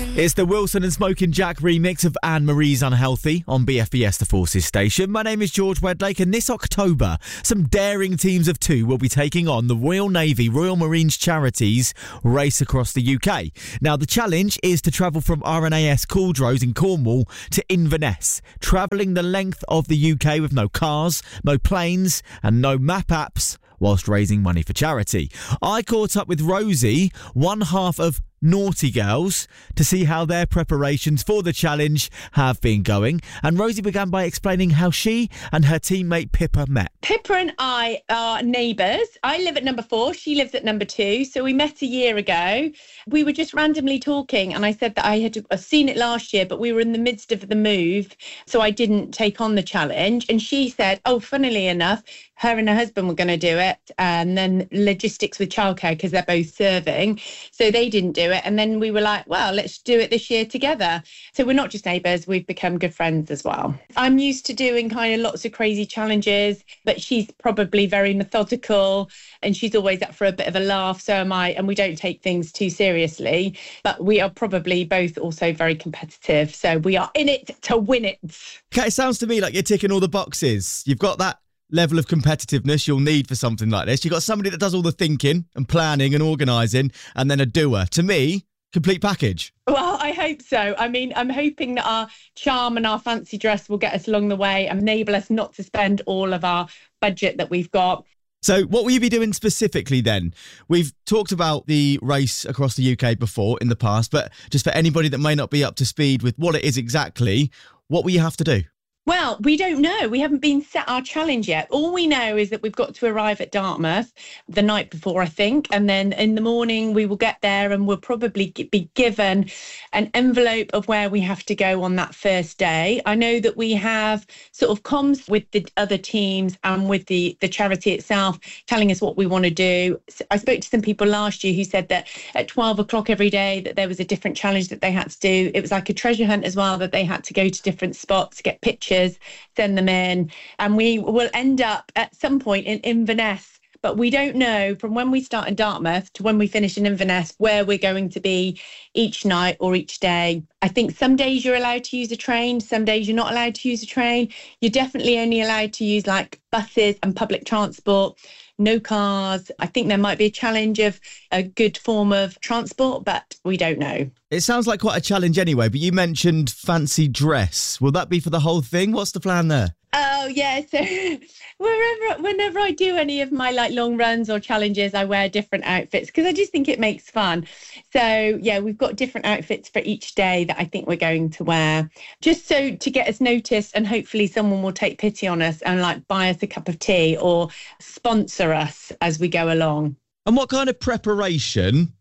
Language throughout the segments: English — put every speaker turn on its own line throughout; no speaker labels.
It's the Wilson and Smoking Jack remix of Anne-Marie's Unhealthy on BFBS The Forces station. My name is George Wedlake, and this October, some daring teams of two will be taking on the Royal Navy Royal Marines Charities race across the UK. Now, the challenge is to travel from RNAS Caldrose in Cornwall to Inverness, travelling the length of the UK with no cars, no planes and no map apps, whilst raising money for charity. I caught up with Rosie, one half of Naughty Girls, to see how their preparations for the challenge have been going. And Rosie began by explaining how she and her teammate Pippa met.
Pippa and I are neighbours. I live at number 4. She lives at number 2. So we met a year ago. We were just randomly talking, and I said that I had seen it last year, but we were in the midst of the move, so I didn't take on the challenge. And she said, oh, funnily enough, her and her husband were going to do it, and then logistics with childcare because they're both serving, so they didn't do it. And then we were like, well, let's do it this year together. So we're not just neighbours, we've become good friends as well. I'm used to doing kind of lots of crazy challenges, but she's probably very methodical and she's always up for a bit of a laugh, so am I, and we don't take things too seriously, but we are probably both also very competitive, so we are in it to win it.
Okay, it sounds to me like you're ticking all the boxes. You've got that level of competitiveness you'll need for something like this. You've got somebody that does all the thinking and planning and organising, and then a doer. To me, complete package.
Well, I hope so. I mean, I'm hoping that our charm and our fancy dress will get us along the way and enable us not to spend all of our budget that we've got.
So what will you be doing specifically then? We've talked about the race across the UK before in the past, but just for anybody that may not be up to speed with what it is exactly, what will you have to do?
Well, we don't know. We haven't been set our challenge yet. All we know is that we've got to arrive at Dartmouth the night before, I think. And then in the morning we will get there and we'll probably be given an envelope of where we have to go on that first day. I know that we have sort of comms with the other teams and with the charity itself telling us what we want to do. I spoke to some people last year who said that at 12 o'clock every day that there was a different challenge that they had to do. It was like a treasure hunt as well, that they had to go to different spots, get pictures, send them in, and we will end up at some point in Inverness. But we don't know from when we start in Dartmouth to when we finish in Inverness where we're going to be each night or each day. I think some days you're allowed to use a train, some days you're not allowed to use a train. You're definitely only allowed to use like buses and public transport, no cars. I think there might be a challenge of a good form of transport, but we don't know.
It sounds like quite a challenge anyway, but you mentioned fancy dress. Will that be for the whole thing? What's the plan there?
Oh, yeah. So whenever I do any of my like long runs or challenges, I wear different outfits because I just think it makes fun. So, yeah, we've got different outfits for each day that I think we're going to wear, just so to get us noticed, and hopefully someone will take pity on us and like buy us a cup of tea or sponsor us as we go along.
And what kind of preparation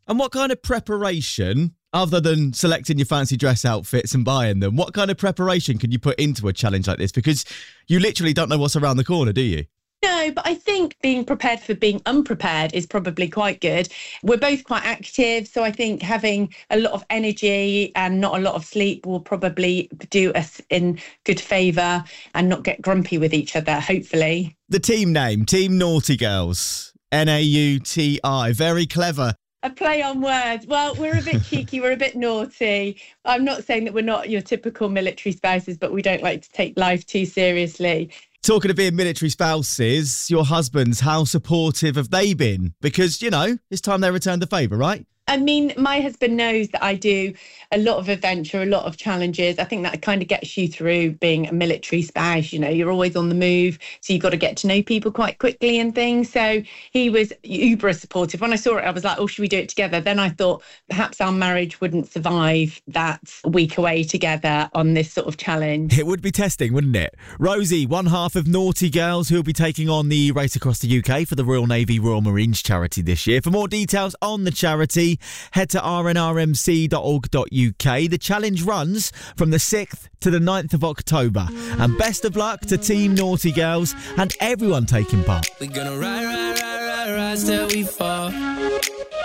other than selecting your fancy dress outfits and buying them, what kind of preparation can you put into a challenge like this? Because you literally don't know what's around the corner, do you?
No, but I think being prepared for being unprepared is probably quite good. We're both quite active, so I think having a lot of energy and not a lot of sleep will probably do us in good favour and not get grumpy with each other, hopefully.
The team name, Team Naughty Girls, Nauti, very clever.
A play on words. Well, we're a bit cheeky, we're a bit naughty. I'm not saying that we're not your typical military spouses, but we don't like to take life too seriously.
Talking of being military spouses, your husbands, how supportive have they been? Because, you know, it's time they return the favour, right?
I mean, my husband knows that I do a lot of adventure, a lot of challenges. I think that kind of gets you through being a military spouse. You know, you're always on the move, so you've got to get to know people quite quickly and things. So he was uber supportive. When I saw it, I was like, oh, should we do it together? Then I thought perhaps our marriage wouldn't survive that week away together on this sort of challenge.
It would be testing, wouldn't it? Rosie, one half of Naughty Girls, who will be taking on the race across the UK for the Royal Navy Royal Marines charity this year. For more details on the charity, head to rnrmc.org.uk. The challenge runs from the 6th to the 9th of October. And best of luck to Team Naughty Girls and everyone taking part.
We're gonna ride till we fall.